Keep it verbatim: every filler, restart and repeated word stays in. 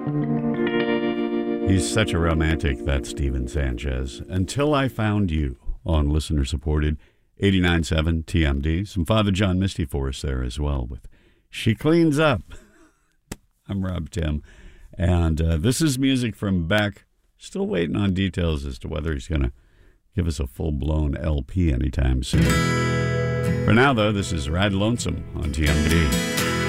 He's such a romantic, that Steven Sanchez. Until I Found You on listener-supported eighty-nine point seven T M D. Some Father John Misty for us there as well with She Cleans Up. I'm Rob Tim. And uh, this is music from Beck. Still waiting on details as to whether he's going to give us a full-blown L P anytime soon. For now, though, this is Ride Lonesome on T M D.